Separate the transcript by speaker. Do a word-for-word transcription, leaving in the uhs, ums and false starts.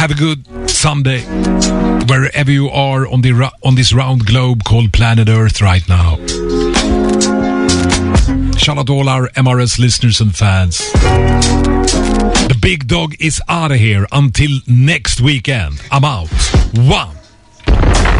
Speaker 1: Have a good Sunday wherever you are on the ra- on this round globe called planet Earth right now. Shout out to all our M R S listeners and fans. The big dog is out of here until next weekend. I'm out. One.